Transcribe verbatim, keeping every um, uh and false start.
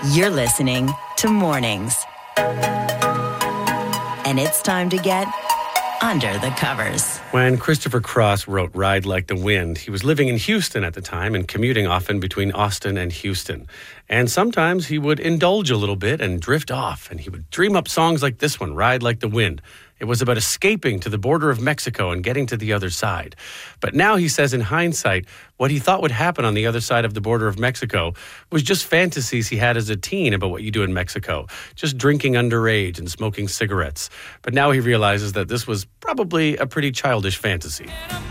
You're listening to Mornings. And it's time to get under the covers. When Christopher Cross wrote Ride Like the Wind, he was living in Houston at the time and commuting often between Austin and Houston. And sometimes he would indulge a little bit and drift off, and he would dream up songs like this one, Ride Like the Wind. It was about escaping to the border of Mexico and getting to the other side. But now he says in hindsight, what he thought would happen on the other side of the border of Mexico was just fantasies he had as a teen about what you do in Mexico, just drinking underage and smoking cigarettes. But now he realizes that this was probably a pretty childish fantasy.